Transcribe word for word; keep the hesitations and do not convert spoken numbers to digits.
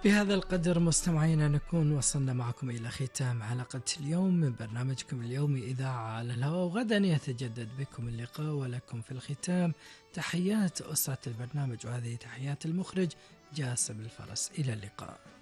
بهذا القدر مستمعينا نكون وصلنا معكم إلى ختام حلقة اليوم من برنامجكم اليومي إذاعة على الهواء، وغدا يتجدد بكم اللقاء، ولكم في الختام تحيات أسرة البرنامج، وهذه تحيات المخرج جاسم الفرس. إلى اللقاء.